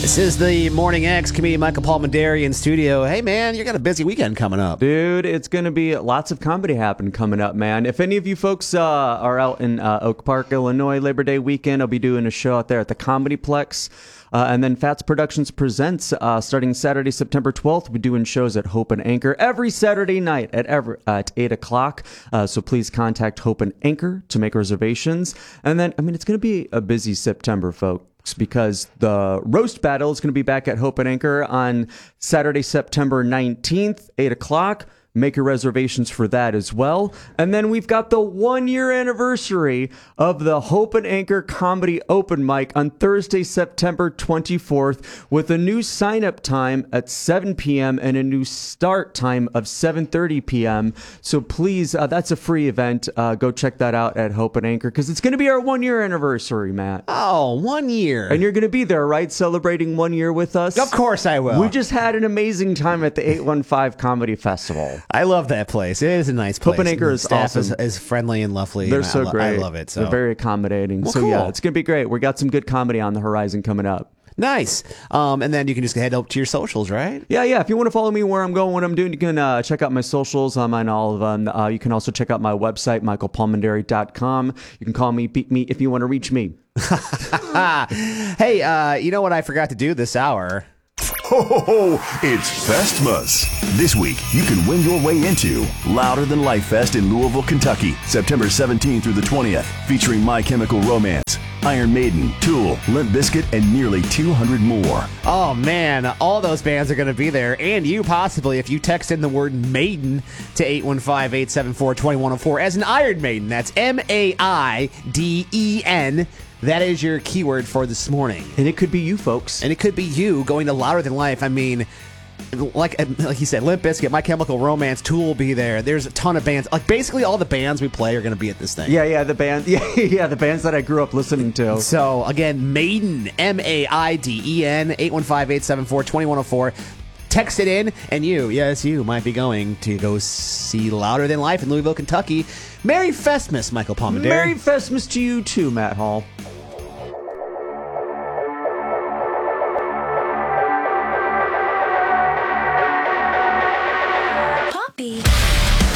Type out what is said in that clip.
This is the Morning X, comedian Michael Palminteri in studio. Hey, man, you got a busy weekend coming up. Dude, it's going to be lots of comedy happening coming up, man. If any of you folks are out in Oak Park, Illinois, Labor Day weekend, I'll be doing a show out there at the Comedy Plex. And then Fats Productions presents starting Saturday, September 12th. We're doing shows at Hope and Anchor every Saturday night at 8 o'clock. So please contact Hope and Anchor to make reservations. And then, it's going to be a busy September, folks, because the roast battle is going to be back at Hope and Anchor on Saturday, September 19th, 8 o'clock. Make your reservations for that as well. And then we've got the 1-year anniversary of the Hope and Anchor Comedy Open Mic on Thursday, September 24th, with a new sign-up time at 7 p.m. and a new start time of 7:30 p.m. So please, that's a free event. Go check that out at Hope and Anchor, because it's going to be our 1-year anniversary, Matt. Oh, 1 year. And you're going to be there, right? Celebrating 1 year with us? Of course I will. We just had an amazing time at the 815 Comedy Festival. I llove that place. It is a nice place. Hope and Anchor is staff awesome. is friendly and lovely. They're and so great. I love it. So. They're very accommodating. Well, so cool. yeah, it's going to be great. We got some good comedy on the horizon coming up. Nice. And then you can just head up to your socials, right? Yeah. If you want to follow me where I'm going, what I'm doing, you can check out my socials. I'm on all of them. You can also check out my website, michaelpalminteri.com. You can call me, beat me if you want to reach me. Hey, you know what I forgot to do this hour? Ho, ho, ho! It's Festmas. This week, you can win your way into Louder Than Life Fest in Louisville, Kentucky, September 17th through the 20th, featuring My Chemical Romance, Iron Maiden, Tool, Limp Bizkit, and nearly 200 more. Oh, man, all those bands are going to be there, and you possibly, if you text in the word Maiden to 815-874-2104 as an Iron Maiden. That's M-A-I-D-E-N. That is your keyword for this morning. And it could be you, folks. And it could be you going to Louder Than Life. I mean, like you said, Limp Bizkit, My Chemical Romance, Tool will be there. There's a ton of bands. Like, basically all the bands we play are going to be at this thing. Yeah, the band. Yeah, the bands that I grew up listening to. So, again, Maiden, M-A-I-D-E-N, 815-874-2104. Text it in, and you might be going to go see Louder Than Life in Louisville, Kentucky. Merry Festmas, Michael Palminteri. Merry Festmas to you too, Matt Hall.